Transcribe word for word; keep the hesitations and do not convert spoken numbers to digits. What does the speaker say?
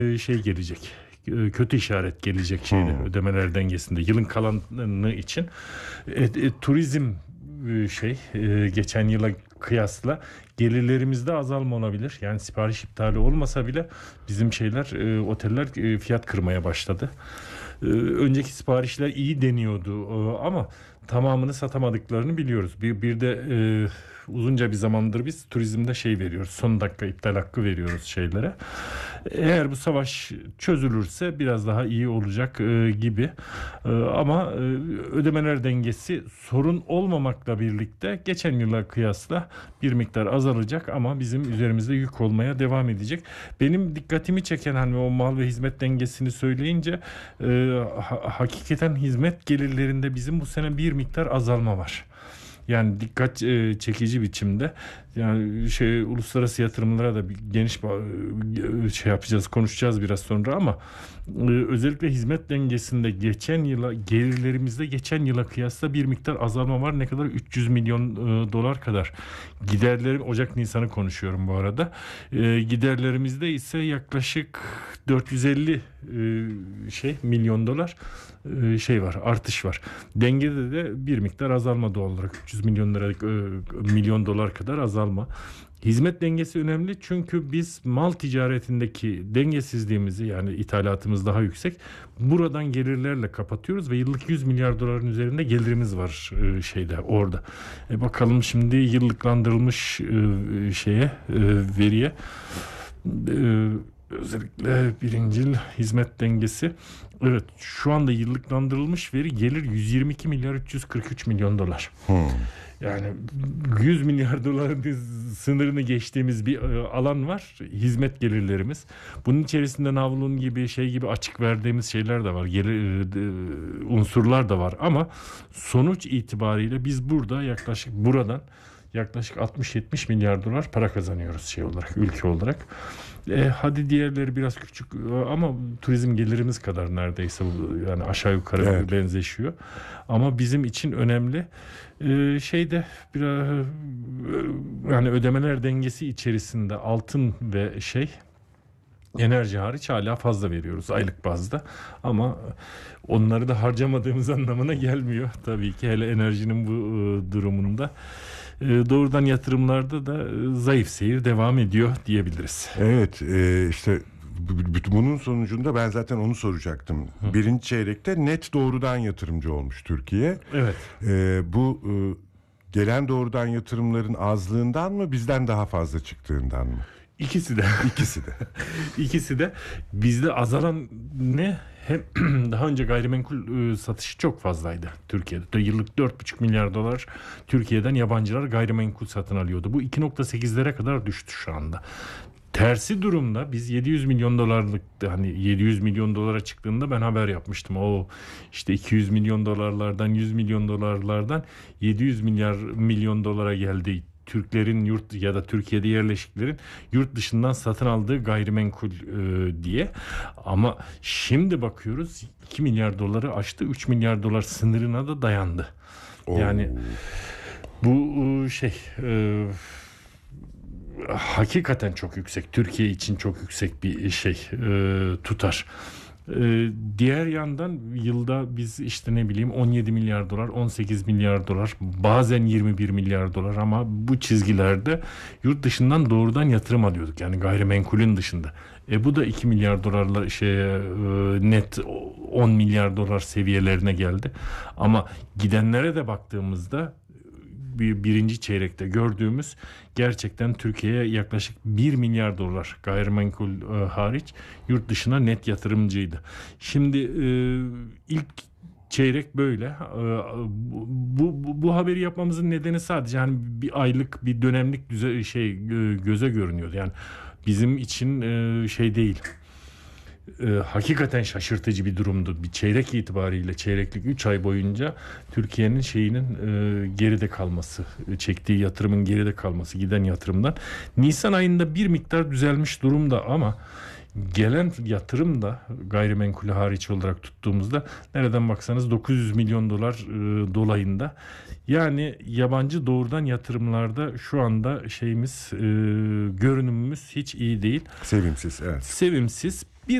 şey gelecek. Kötü işaret gelecek şeyde, Hmm. ödemeler dengesinde yılın kalanı için. E, e, turizm e, şey e, geçen yıla kıyasla gelirlerimizde azalma olabilir. Yani sipariş iptali olmasa bile bizim şeyler e, oteller e, fiyat kırmaya başladı. E, önceki siparişler iyi deniyordu e, ama tamamını satamadıklarını biliyoruz. Bir, bir de e, uzunca bir zamandır biz turizmde şey veriyoruz. Son dakika iptal hakkı veriyoruz şeylere. Eğer bu savaş çözülürse biraz daha iyi olacak e, gibi. E, ama e, ödemeler dengesi sorun olmamakla birlikte geçen yıla kıyasla bir miktar azalacak ama bizim üzerimizde yük olmaya devam edecek. Benim dikkatimi çeken hani o mal ve hizmet dengesini söyleyince e, ha- hakikaten hizmet gelirlerinde bizim bu sene bir miktar azalma var. Yani dikkat e, çekici biçimde, yani şey uluslararası yatırımlara da bir geniş ba- e, şey yapacağız, konuşacağız biraz sonra ama e, özellikle hizmet dengesinde geçen yıla gelirlerimizde geçen yıla kıyasla bir miktar azalma var. Ne kadar? üç yüz milyon e, dolar kadar. Giderlerim Ocak Nisan'ı konuşuyorum bu arada. E, giderlerimizde ise yaklaşık dört yüz elli e, şey milyon dolar e, şey var, artış var. Dengede de bir miktar azalma doğal olarak üç yüz milyon liralık e, milyon dolar kadar azalma. Hizmet dengesi önemli çünkü biz mal ticaretindeki dengesizliğimizi, yani ithalatımız daha yüksek, buradan gelirlerle kapatıyoruz ve yıllık yüz milyar doların üzerinde gelirimiz var e, şeyde orada. E bakalım şimdi yıllıklandırılmış e, şeye e, veriye. E, Özellikle birincil hizmet dengesi. Evet, şu anda yıllıklandırılmış veri gelir yüz yirmi iki milyar üç yüz kırk üç milyon dolar. Hmm. Yani yüz milyar doların sınırını geçtiğimiz bir e, alan var. Hizmet gelirlerimiz. Bunun içerisinde navlun gibi şey gibi açık verdiğimiz şeyler de var. Gelir, e, unsurlar da var ama sonuç itibariyle biz burada yaklaşık buradan yaklaşık altmış yetmiş milyar dolar para kazanıyoruz şey olarak, ülke olarak. E, hadi diğerleri biraz küçük ama turizm gelirimiz kadar neredeyse, yani aşağı yukarı Evet. benzeşiyor. Ama bizim için önemli e, şey de biraz e, yani ödemeler dengesi içerisinde altın ve şey enerji hariç hala fazla veriyoruz aylık bazda. Ama onları da harcamadığımız anlamına gelmiyor. Tabii ki hele enerjinin bu e, durumunda. E, doğrudan yatırımlarda da e, zayıf seyir devam ediyor diyebiliriz. Evet, e, işte b- b- bunun sonucunda ben zaten onu soracaktım. Hı. Birinci çeyrekte net doğrudan yatırımcı olmuş Türkiye. Evet. E, bu e, gelen doğrudan yatırımların azlığından mı, bizden daha fazla çıktığından mı? İkisi de. İkisi de. İkisi de. Bizde azalan ne? Hem daha önce gayrimenkul e, satışı çok fazlaydı Türkiye'de. Yıllık dört buçuk milyar dolar Türkiye'den yabancılar gayrimenkul satın alıyordu. Bu iki nokta sekizlere kadar düştü şu anda. Tersi durumda biz yedi yüz milyon dolarlık, hani yedi yüz milyon dolara çıktığında ben haber yapmıştım. O işte iki yüz milyon dolarlardan, yüz milyon dolarlardan yedi yüz milyar milyon dolara geldi. Türklerin yurt ya da Türkiye'de yerleşiklerin yurt dışından satın aldığı gayrimenkul e, diye. Ama şimdi bakıyoruz iki milyar doları aştı, üç milyar dolar sınırına da dayandı. Oo. Yani bu e, şey e, hakikaten çok yüksek. Türkiye için çok yüksek bir şey e, tutar. E, diğer yandan yılda biz işte ne bileyim on yedi milyar dolar, on sekiz milyar dolar, bazen yirmi bir milyar dolar ama bu çizgilerde yurt dışından doğrudan yatırım alıyorduk. Yani gayrimenkulün dışında. E bu da iki milyar dolarla şeye e, net on milyar dolar seviyelerine geldi. Ama gidenlere de baktığımızda bir, birinci çeyrekte gördüğümüz gerçekten Türkiye'ye yaklaşık bir milyar dolar gayrimenkul e, hariç yurt dışına net yatırımcıydı. Şimdi e, ilk çeyrek böyle. E, bu, bu, bu haberi yapmamızın nedeni sadece hani bir aylık bir dönemlik düze, şey e, göze görünüyordu. Yani bizim için e, şey değil. E, hakikaten şaşırtıcı bir durumdu. Bir çeyrek itibariyle çeyreklik üç ay boyunca Türkiye'nin şeyinin e, geride kalması, çektiği yatırımın geride kalması, giden yatırımdan. Nisan ayında bir miktar düzelmiş durumda ama gelen yatırım da gayrimenkulü hariç olarak tuttuğumuzda nereden baksanız dokuz yüz milyon dolar e, dolayında. Yani yabancı doğrudan yatırımlarda şu anda şeyimiz, e, görünümümüz hiç iyi değil. Sevimsiz, evet. Sevimsiz.